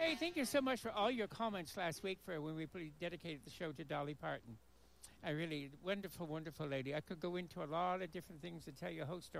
Ray, thank you so much for all your comments last week for when we dedicated the show to Dolly Parton. I really, wonderful, wonderful lady. I could go into a lot of different things and tell you a whole story.